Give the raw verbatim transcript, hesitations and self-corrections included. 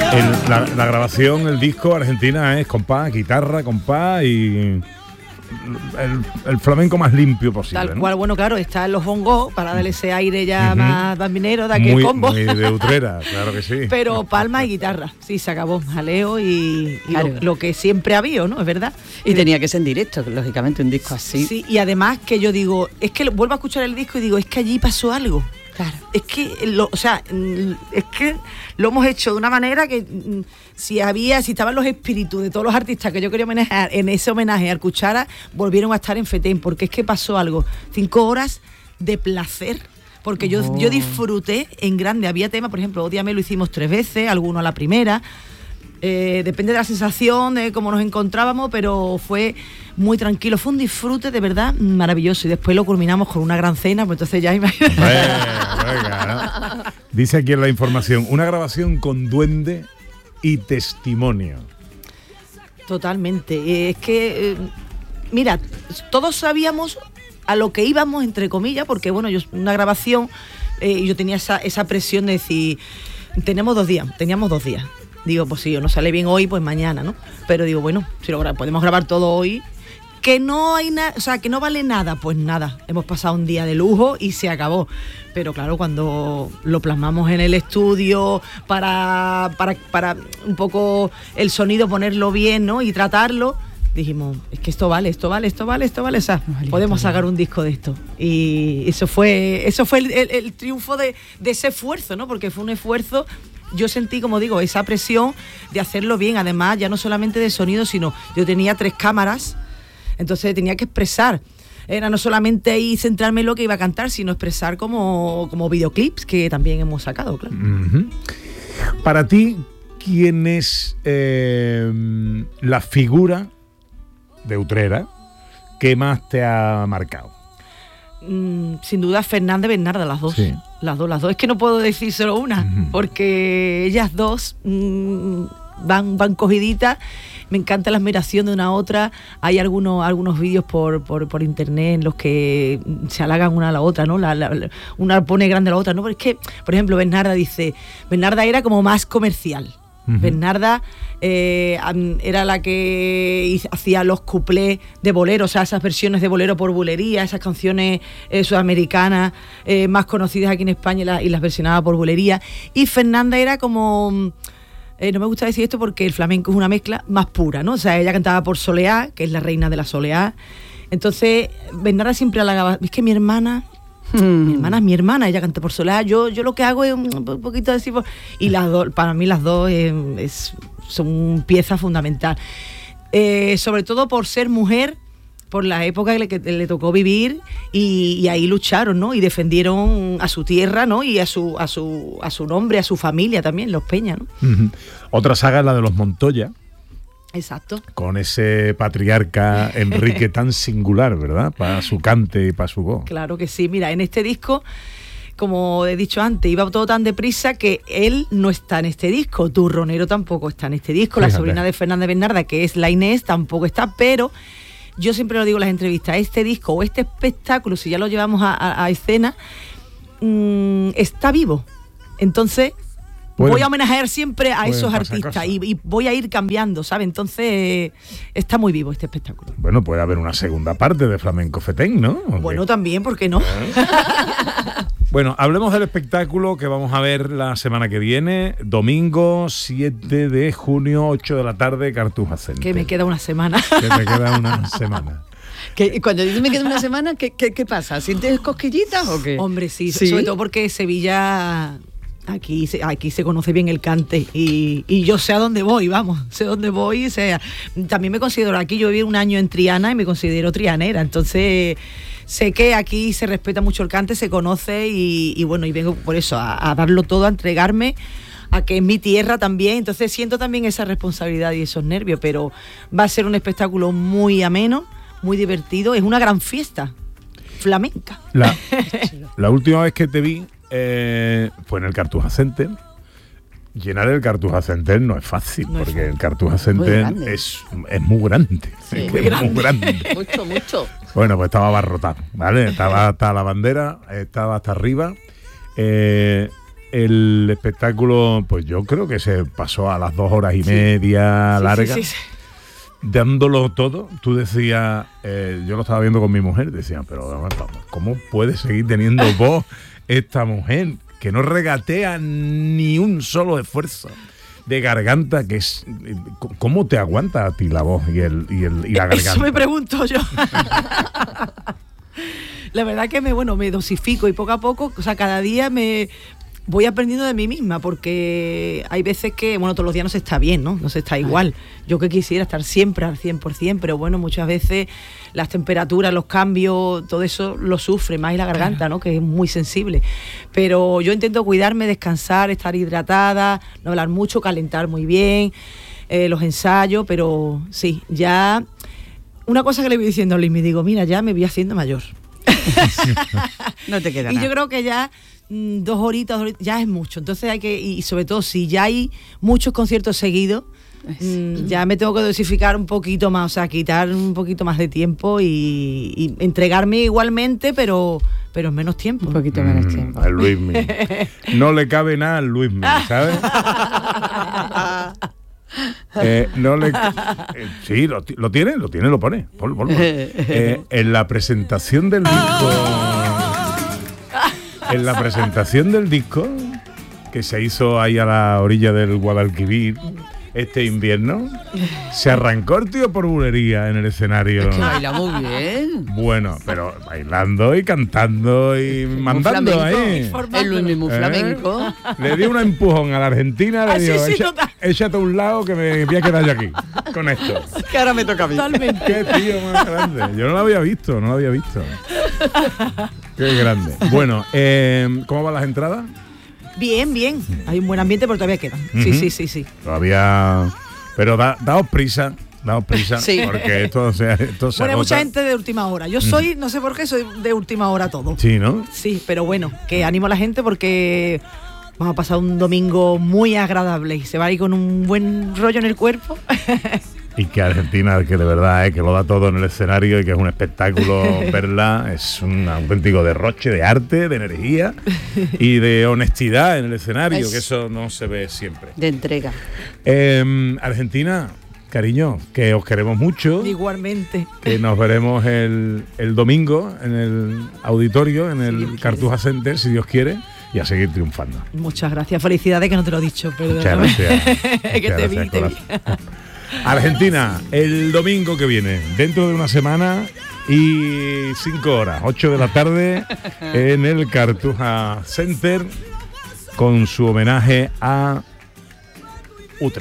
El, la, la grabación, el disco Argentina es compás, guitarra, compás y el, el flamenco más limpio posible. Tal ¿no? cual, bueno, claro, está en los bongos para darle ese aire ya uh-huh. más bambinero de aquel muy, combo. Muy de Utrera, claro que sí. Pero palma y guitarra, sí, se acabó, jaleo y, y claro. lo, lo que siempre ha habido, ¿no? Es verdad. Y tenía que ser en directo, lógicamente, un disco así. Sí, y además que yo digo, es que vuelvo a escuchar el disco y digo, es que allí pasó algo. Claro. Es que, lo, o sea, es que lo hemos hecho de una manera que si había, si estaban los espíritus de todos los artistas que yo quería homenajear en ese homenaje al Cuchara, volvieron a estar en FETEN, porque es que pasó algo. Cinco horas de placer, porque yo, oh. yo disfruté en grande. Había temas, por ejemplo, Ódiame lo hicimos tres veces, alguno a la primera. Eh, depende de la sensación, de cómo nos encontrábamos, pero fue muy tranquilo, fue un disfrute de verdad maravilloso y después lo culminamos con una gran cena, pues entonces ya imagínate. Venga, ¿no? Dice aquí en la información, una grabación con duende y testimonio. Totalmente, eh, es que, eh, mira, todos sabíamos a lo que íbamos, entre comillas, porque bueno, yo una grabación, eh, y yo tenía esa, esa presión de decir, tenemos dos días, teníamos dos días. Digo, pues si no sale bien hoy, pues mañana, ¿no? Pero digo, bueno, si lo gra- podemos grabar todo hoy, que no hay nada, o sea, que no vale nada, pues nada. Hemos pasado un día de lujo y se acabó. Pero claro, cuando lo plasmamos en el estudio para, para, para un poco el sonido ponerlo bien, ¿no? Y tratarlo, dijimos, es que esto vale, esto vale, esto vale, esto vale, o sea, vale, podemos sacar un disco de esto. Y eso fue, eso fue el, el, el triunfo de, de ese esfuerzo, ¿no? Porque fue un esfuerzo. Yo sentí, como digo, esa presión de hacerlo bien, además ya no solamente de sonido, sino yo tenía tres cámaras, entonces tenía que expresar. Era no solamente ahí centrarme en lo que iba a cantar, sino expresar como, como videoclips que también hemos sacado, claro. Uh-huh. Para ti, ¿quién es eh, la figura de Utrera que más te ha marcado? Mm, sin duda Fernández y Bernarda, las dos. Sí. Las dos, las dos. Es que no puedo decir solo una, uh-huh. porque ellas dos mmm, van, van cogiditas. Me encanta la admiración de una a otra. Hay algunos, algunos vídeos por, por, por internet en los que se halagan una a la otra, ¿no? La, la, la, una pone grande a la otra, ¿no? Pero es que, por ejemplo, Bernarda dice, Bernarda era como más comercial. Uh-huh. Bernarda eh, era la que hacía los cuplés de bolero, o sea, esas versiones de bolero por bulería, esas canciones eh, sudamericanas eh, más conocidas aquí en España y, la, y las versionaba por bulería. Y Fernanda era como, eh, no me gusta decir esto porque el flamenco es una mezcla más pura, ¿no? O sea, ella cantaba por soleá, que es la reina de la soleá. Entonces, Bernarda siempre halagaba, es que mi hermana... Hmm. Mi hermana es mi hermana, ella canta por soledad. Yo, yo lo que hago es un poquito de tipo. Y las dos, para mí las dos es, es, son pieza fundamental. Eh, sobre todo por ser mujer, por la época que le, que le tocó vivir, y, y ahí lucharon, ¿no? Y defendieron a su tierra, ¿no? Y a su, a su, a su nombre, a su familia también, los Peña, ¿no? Uh-huh. Otra saga es la de los Montoya. Exacto. Con ese patriarca Enrique tan singular, ¿verdad? Para su cante y para su voz. Claro que sí. Mira, en este disco, como he dicho antes, iba todo tan deprisa que él no está en este disco. Turronero tampoco está en este disco. Fíjate. La sobrina de Fernández Bernarda, que es la Inés, tampoco está. Pero yo siempre lo digo en las entrevistas, este disco o este espectáculo, si ya lo llevamos a, a, a escena, mmm, está vivo. Entonces... Bueno, voy a homenajear siempre a esos artistas y, y voy a ir cambiando, ¿sabes? Entonces, está muy vivo este espectáculo. Bueno, puede haber una segunda parte de Flamenco FETEN, ¿no? Bueno, también, ¿por qué no? Bueno, hablemos del espectáculo que vamos a ver la semana que viene, domingo siete de junio, ocho de la tarde, Cartuja Center. Que me queda una semana. Que me queda una semana. Que cuando dices me queda una semana, ¿qué, qué, qué pasa? ¿Sientes cosquillitas o qué? Hombre, sí, sí, sobre todo porque Sevilla... Aquí se, aquí se conoce bien el cante y, y yo sé a dónde voy, vamos, sé a dónde voy. O sea, también me considero, aquí yo viví un año en Triana y me considero trianera, entonces sé que aquí se respeta mucho el cante, se conoce y, y bueno, y vengo por eso, a, a darlo todo, a entregarme, a que es mi tierra también, entonces siento también esa responsabilidad y esos nervios, pero va a ser un espectáculo muy ameno, muy divertido, es una gran fiesta flamenca. La, la última vez que te vi Eh, fue en el Cartuja Center. Llenar el Cartuja Center no es fácil, no porque es fácil. El Cartuja Center es, es muy grande. Sí, es muy, muy grande. grande. Mucho, mucho. Bueno, pues estaba abarrotado, ¿vale? Estaba hasta la bandera, estaba hasta arriba. Eh, el espectáculo, pues yo creo que se pasó a las dos horas y sí. media sí, larga. Sí, sí, sí. Dándolo todo. Tú decías, eh, yo lo estaba viendo con mi mujer, decía, pero vamos, ¿cómo puede seguir teniendo voz esta mujer que no regatea ni un solo esfuerzo de garganta? Que es, ¿cómo te aguanta a ti la voz y, el, y, el, y la garganta? Eso me pregunto yo. La verdad que me, bueno, me dosifico y poco a poco, o sea, cada día me voy aprendiendo de mí misma, porque hay veces que, bueno, todos los días no se está bien, ¿no? No se está igual. Yo que quisiera estar siempre al cien por ciento, pero bueno, muchas veces las temperaturas, los cambios, todo eso lo sufre, más y la garganta, ¿no? Que es muy sensible. Pero yo intento cuidarme, descansar, estar hidratada, no hablar mucho, calentar muy bien, eh, los ensayos, pero sí, ya... Una cosa que le voy diciendo a Luis, me digo, mira, ya me voy haciendo mayor. No te queda Y nada. yo creo que ya mm, dos horitas, dos horitas, ya es mucho. Entonces hay que, y sobre todo si ya hay muchos conciertos seguidos, mm, ya me tengo que dosificar un poquito más, o sea, quitar un poquito más de tiempo y, y entregarme igualmente, pero, pero en menos tiempo. Un poquito menos tiempo. Mm, al Luismi. No le cabe nada al Luismi, ¿sabes? Eh, no le, eh, sí, lo, lo tiene, lo tiene, lo pone. Pon, pon, pon. Eh, en la presentación del disco, en la presentación del disco que se hizo ahí a la orilla del Guadalquivir este invierno, se arrancó el tío por bulería en el escenario. Es que baila muy bien. Bueno, pero bailando y cantando y mandando flamenco. ahí. El Luis muy ¿Eh? flamenco. Le dio un empujón a la Argentina, le Ah, sí, dijo, sí, "Echa- total. échate a un lado que me voy a quedar yo aquí con esto". Que ahora me toca a mí. Totalmente. Qué tío más grande. Yo no lo había visto, no lo había visto. Qué grande. Bueno, eh, ¿cómo van las entradas? Bien, bien. Hay un buen ambiente, pero todavía quedan. Sí, Ujú. sí, sí, sí. Todavía... Pero da, daos prisa, daos prisa, Sí. porque esto se, esto se Bueno, hay mucha agota. gente de última hora. Yo soy, no sé por qué, soy de última hora todo. Sí, ¿no? Sí, pero bueno, que animo a la gente porque vamos a pasar un domingo muy agradable y se va a ir con un buen rollo en el cuerpo. Y que Argentina, que de verdad, eh, que lo da todo en el escenario y que es un espectáculo verla, es un auténtico derroche de arte, de energía y de honestidad en el escenario, Es- que eso no se ve siempre. De entrega. Eh, Argentina, cariño, que os queremos mucho, Igualmente. que nos veremos el, el domingo en el auditorio, en Dios el quiere. Cartuja Center, si Dios quiere, y a seguir triunfando. Muchas gracias. Felicidades, que no te lo he dicho. Muchas Perdóname. gracias. que Muchas te vi, gracias, te vi. corazón. Argentina, el domingo que viene, dentro de una semana y cinco horas, ocho de la tarde, en el Cartuja Center, con su homenaje a